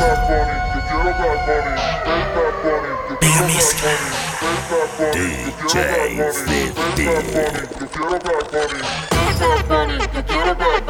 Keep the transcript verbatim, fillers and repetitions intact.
Mega mezcla. D J fifty. Yo quiero Bad Bunny, yo quiero Bad Bunny, yo quiero Bad